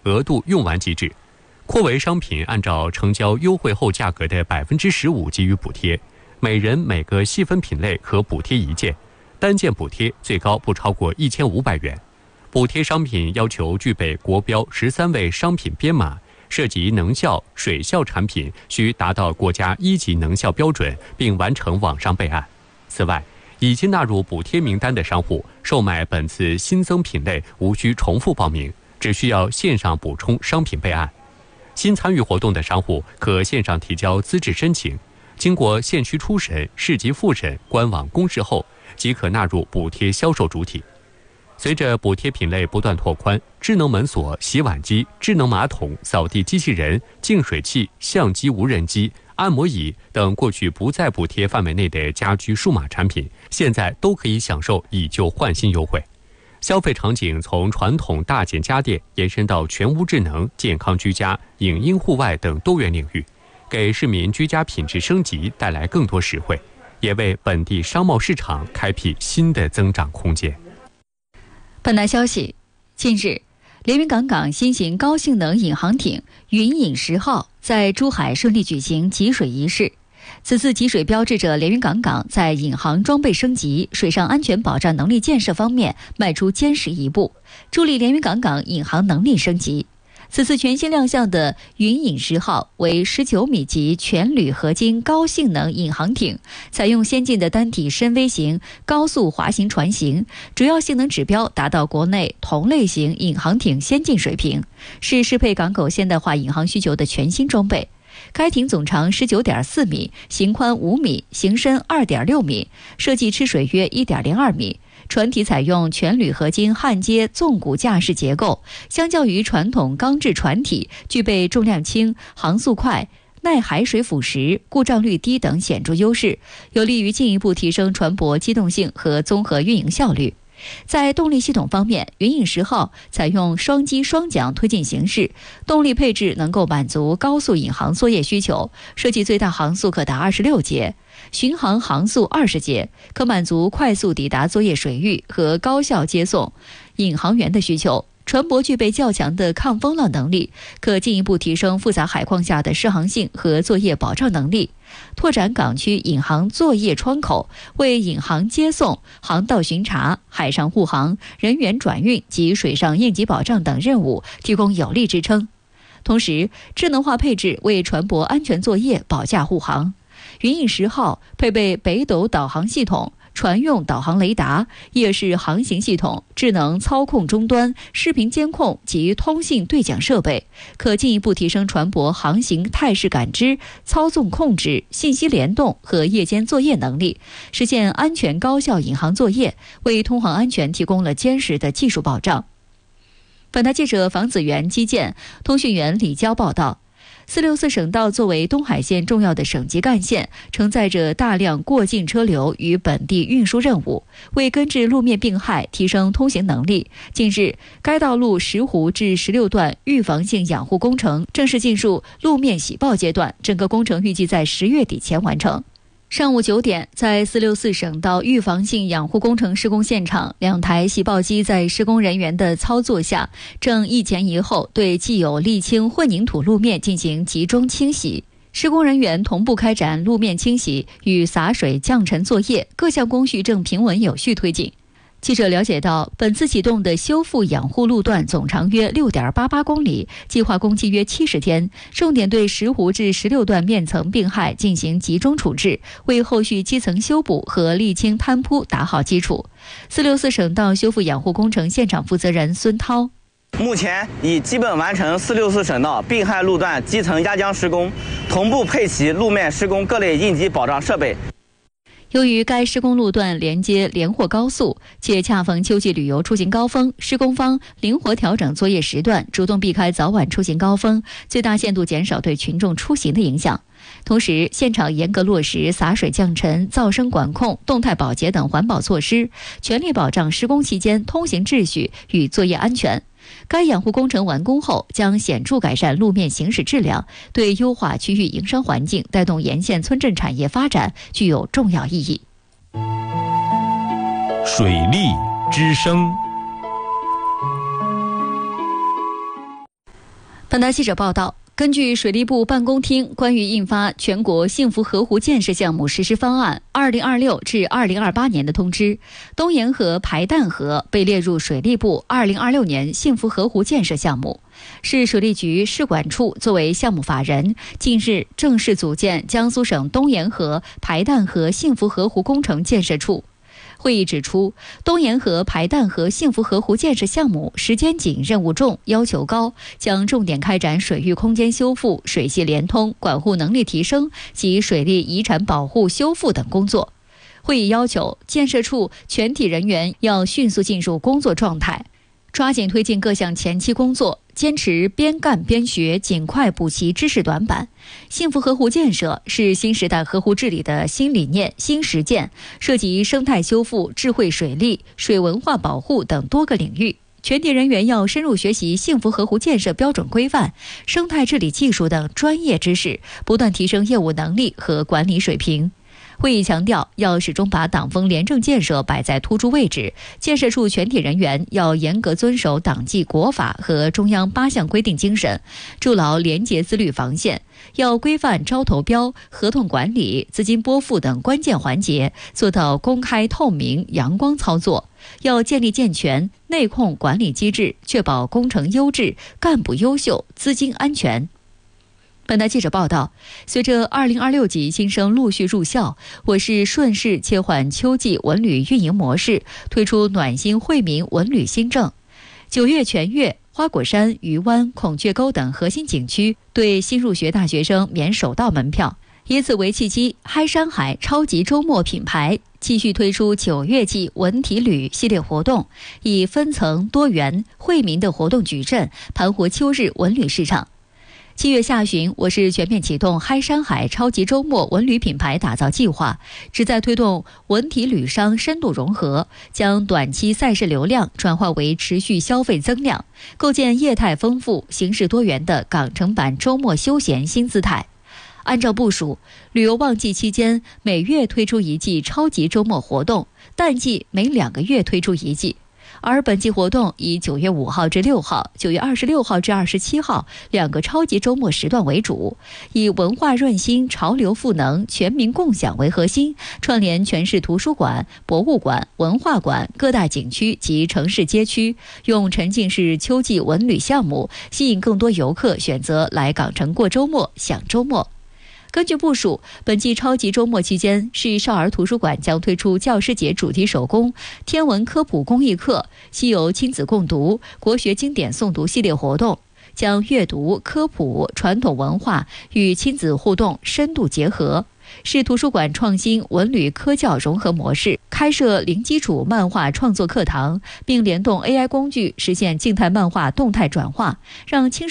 额度用完机制，扩为商品按照成交优惠后价格的15%给予补贴，每人每个细分品类可补贴1件，单件补贴最高不超过1500元。补贴商品要求具备国标13位商品编码，涉及能效、水效产品需达到国家1级能效标准，并完成网上备案。此外，已经纳入补贴名单的商户售卖本次新增品类无需重复报名，只需要线上补充商品备案。新参与活动的商户可线上提交资质申请，经过县区初审、市级复审、官网公示后，即可纳入补贴销售主体。随着补贴品类不断拓宽，智能门锁、洗碗机、智能马桶、扫地机器人、净水器、相机无人机、按摩椅等过去不在补贴范围内的家居数码产品，现在都可以享受以旧换新优惠。消费场景从传统大件家电延伸到全屋智能、健康居家、影音户外等多元领域，给市民居家品质升级带来更多实惠，也为本地商贸市场开辟新的增长空间。 本台消息，近日，连云港新型高性能引航艇云影10号在珠海顺利举行集水仪式。此次集水标志着连云港在引航装备升级、水上安全保障能力建设方面迈出坚实一步，助力连云港引航能力升级。此次全新亮相的云影10号为19米级全铝合金高性能引航艇，采用先进的单体深微型高速滑行船型，主要性能指标达到国内同类型引航艇先进水平，是适配港口现代化引航需求的全新装备。该艇总长19.4米，型宽5米，型深2.6米，设计吃水约1.02米。船体采用全铝合金焊接纵骨架式结构，相较于传统钢制船体，具备重量轻、航速快、耐海水腐蚀、故障率低等显著优势，有利于进一步提升船舶机动性和综合运营效率。在动力系统方面，云影10号采用双机双桨推进形式，动力配置能够满足高速引航作业需求，设计最大航速可达26节，巡航航速20节，可满足快速抵达作业水域和高效接送引航员的需求。船舶具备较强的抗风浪能力，可进一步提升复杂海况下的适航性和作业保障能力，拓展港区引航作业窗口，为引航接送、航道巡查、海上护航、人员转运及水上应急保障等任务提供有力支撑。同时，智能化配置为船舶安全作业保驾护航。云影10号配备北斗导航系统、船用导航雷达、夜视航行系统、智能操控终端、视频监控及通信对讲设备，可进一步提升船舶航行态势感知、操纵控制、信息联动和夜间作业能力，实现安全高效引航作业，为通航安全提供了坚实的技术保障。本台记者房子源基建通讯员李娇报道。464省道作为东海县重要的省级干线，承载着大量过境车流与本地运输任务，为根治路面病害、提升通行能力，近日该道路石湖至16段预防性养护工程正式进入路面洗报阶段，整个工程预计在10月底前完成。上午9点，在464省道预防性养护工程施工现场，2台洗报机在施工人员的操作下，正一前一后对既有沥青混凝土路面进行集中清洗。施工人员同步开展路面清洗与洒水降尘作业，各项工序正平稳有序推进。记者了解到，本次启动的修复养护路段总长约6.88公里，计划工期约70天，重点对石湖至16段面层病害进行集中处置，为后续基层修补和沥青摊铺打好基础。464省道修复养护工程现场负责人孙涛： 目前已基本完成464省道病害路段基层压浆施工，同步配齐路面施工各类应急保障设备。 由于该施工路段连接连霍高速，且恰逢秋季旅游出行高峰，施工方灵活调整作业时段，主动避开早晚出行高峰，最大限度减少对群众出行的影响。同时，现场严格落实洒水降尘、噪声管控、动态保洁等环保措施，全力保障施工期间通行秩序与作业安全。该养护工程完工后，将显著改善路面行驶质量，对优化区域营商环境、带动沿线村镇产业发展具有重要意义。 水利之声。 本台记者报道，根据水利部办公厅关于印发全国幸福河湖建设项目实施方案2026至2028年的通知，东沿河排淡河被列入水利部2026年幸福河湖建设项目，市水利局市管处作为项目法人，近日正式组建江苏省东沿河排淡河幸福河湖工程建设处。会议指出，东沿河排淡河幸福河湖建设项目时间紧、任务重、要求高，将重点开展水域空间修复、水系联通、管护能力提升及水利遗产保护修复等工作。会议要求建设处全体人员要迅速进入工作状态，抓紧推进各项前期工作，坚持边干边学，尽快补齐知识短板。幸福河湖建设是新时代河湖治理的新理念、新实践，涉及生态修复、智慧水利、水文化保护等多个领域。全体人员要深入学习幸福河湖建设标准规范、生态治理技术等专业知识，不断提升业务能力和管理水平。会议强调，要始终把党风廉政建设摆在突出位置，建设处全体人员要严格遵守党纪国法和中央8项规定精神，筑牢廉洁自律防线，要规范招投标、合同管理、资金拨付等关键环节，做到公开透明、阳光操作，要建立健全内控管理机制，确保工程优质、干部优秀、资金安全。本台记者报道，随着2026级新生陆续入校，我市顺势切换秋季文旅运营模式，推出暖心惠民文旅新政。9月全月，花果山、渔湾、孔雀沟等核心景区对新入学大学生免首道门票。以此为契机，嗨山海超级周末品牌继续推出9月季文体旅系列活动，以分层多元惠民的活动矩阵，盘活秋日文旅市场。7月下旬，我市全面启动嗨山海超级周末文旅品牌打造计划，旨在推动文体旅商深度融合，将短期赛事流量转化为持续消费增量，构建业态丰富、形式多元的港城版周末休闲新姿态。按照部署，旅游旺季期间每月推出一季超级周末活动，淡季每2个月推出一季。而本季活动以9月5号至6号、9月26号至27号2个超级周末时段为主，以文化润心、潮流赋能、全民共享为核心，串联全市图书馆、博物馆、文化馆、各大景区及城市街区，用沉浸式秋季文旅项目吸引更多游客选择来港城过周末、享周末。根据部署，本季超级周末期间，市少儿图书馆将推出教师节主题手工、天文科普公益课、西游亲子共读、国学经典诵读系列活动，将阅读、科普、传统文化与亲子互动深度结合。市图书馆创新文旅科教融合模式，开设零基础漫画创作课堂，并联动 AI 工具实现静态漫画动态转化，让青少